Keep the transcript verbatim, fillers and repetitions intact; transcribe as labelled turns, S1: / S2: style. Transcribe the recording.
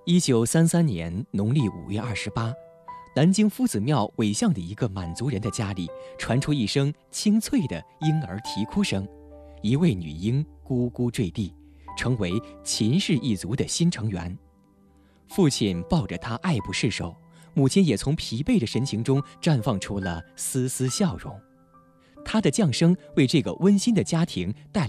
S1: 一九三三年农历五月二十八，南京夫子庙尾巷的一个满族人的家里传出一声清脆的婴儿啼哭声，一位女婴咕咕坠地，成为秦氏一族的新成员。父亲抱着她爱不释手，母亲也从疲惫的神情中绽放出了丝丝笑容。她的降生为这个温馨的家庭带来